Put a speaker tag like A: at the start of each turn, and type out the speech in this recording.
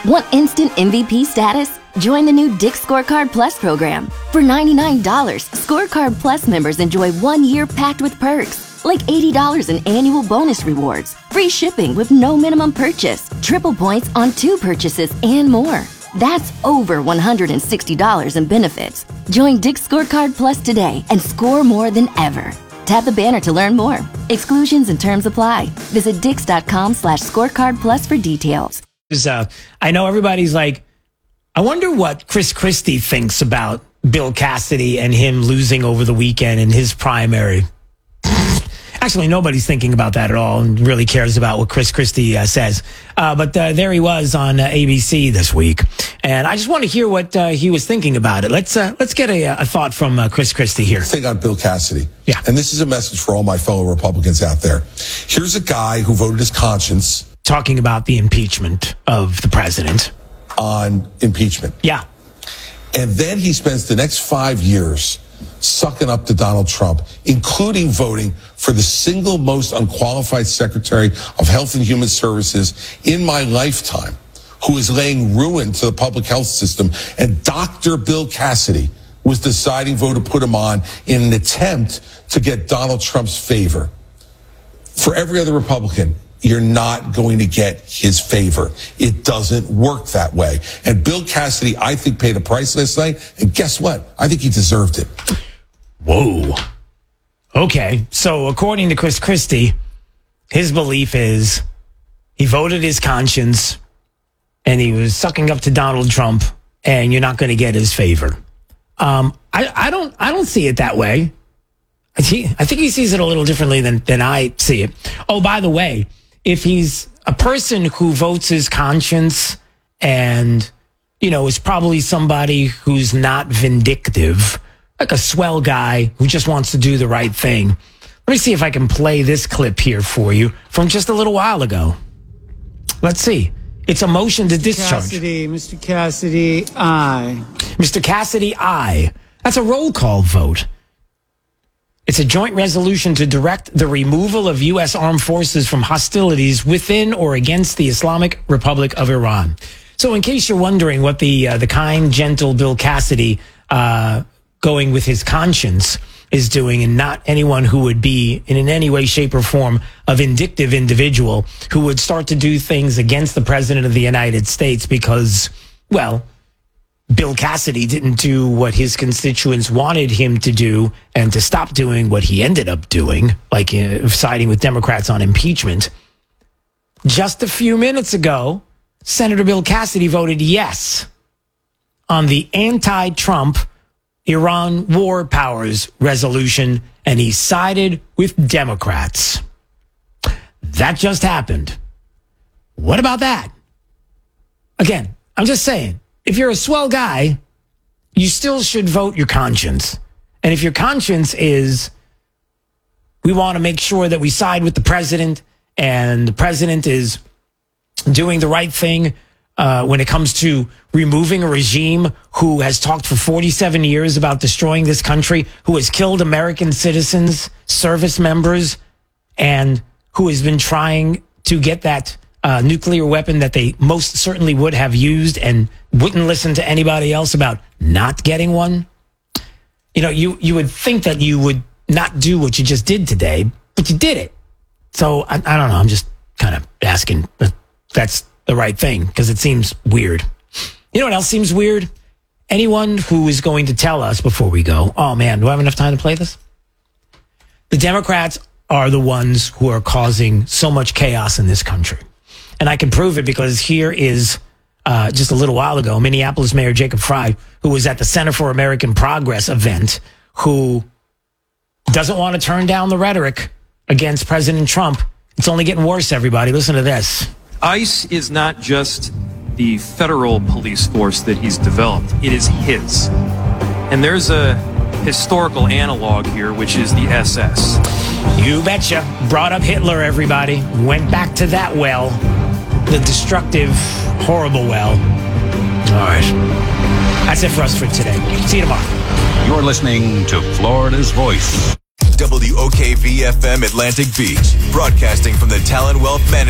A: Want instant MVP status? Join the new Dick's Scorecard Plus program. For $99, Scorecard Plus members enjoy 1 year packed with perks, like $80 in annual bonus rewards, free shipping with no minimum purchase, triple points on 2 purchases, and more. That's over $160 in benefits. Join Dick's Scorecard Plus today and score more than ever. Tap the banner to learn more. Exclusions and terms apply. Visit dix.com/scorecard plus for details.
B: I know everybody's like, I wonder what Chris Christie thinks about Bill Cassidy and him losing over the weekend in his primary. Actually, nobody's thinking about that at all and really cares about what Chris Christie says. But there he was on ABC this week. And I just want to hear what he was thinking about it. Let's get a thought from Chris Christie here.
C: Thing on Bill Cassidy.
B: Yeah.
C: And this is a message for all my fellow Republicans out there. Here's a guy who voted his conscience.
B: Talking about the impeachment of the president.
C: On impeachment.
B: Yeah.
C: And then he spends the next 5 years sucking up to Donald Trump, including voting for the single most unqualified Secretary of Health and Human Services in my lifetime, who is laying ruin to the public health system. And Dr. Bill Cassidy was the deciding vote to put him on in an attempt to get Donald Trump's favor. For every other Republican, you're not going to get his favor. It doesn't work that way. And Bill Cassidy, I think, paid a price last night. And guess what? I think he deserved it.
B: Whoa. Okay. So according to Chris Christie, his belief is he voted his conscience and he was sucking up to Donald Trump and you're not going to get his favor. I don't see it that way. I think he sees it a little differently than I see it. Oh, by the way, if he's a person who votes his conscience and, is probably somebody who's not vindictive, like a swell guy who just wants to do the right thing. Let me see if I can play this clip here for you from just a little while ago. Let's see. It's a motion to discharge.
D: Mr. Cassidy, aye.
B: Mr. Cassidy, aye. That's a roll call vote. It's a joint resolution to direct the removal of U.S. armed forces from hostilities within or against the Islamic Republic of Iran. So in case you're wondering what the kind, gentle Bill Cassidy going with his conscience is doing, and not anyone who would be in any way, shape, or form a vindictive individual who would start to do things against the President of the United States because, well, Bill Cassidy didn't do what his constituents wanted him to do and to stop doing what he ended up doing, like siding with Democrats on impeachment. Just a few minutes ago, Senator Bill Cassidy voted yes on the anti-Trump Iran war powers resolution, and he sided with Democrats. That just happened. What about that? Again, I'm just saying, if you're a swell guy, you still should vote your conscience. And if your conscience is, we want to make sure that we side with the president and the president is doing the right thing when it comes to removing a regime who has talked for 47 years about destroying this country, who has killed American citizens, service members, and who has been trying to get that nuclear weapon that they most certainly would have used and wouldn't listen to anybody else about not getting one. You would think that you would not do what you just did today, but you did it. So I don't know. I'm just kind of asking if that's the right thing because it seems weird. You know what else seems weird? Anyone who is going to tell us before we go, oh man, do I have enough time to play this? The Democrats are the ones who are causing so much chaos in this country. And I can prove it because here is just a little while ago, Minneapolis Mayor Jacob Frey, who was at the Center for American Progress event, who doesn't want to turn down the rhetoric against President Trump. It's only getting worse, everybody. Listen to this.
E: ICE is not just the federal police force that he's developed. It is his. And there's a historical analog here, which is the SS.
B: You betcha. Brought up Hitler, everybody. Went back to that well. The destructive, horrible well. All right. That's it for us for today. See you tomorrow.
F: You're listening to Florida's Voice.
G: WOKV-FM Atlantic Beach, broadcasting from the Talon Wealth Management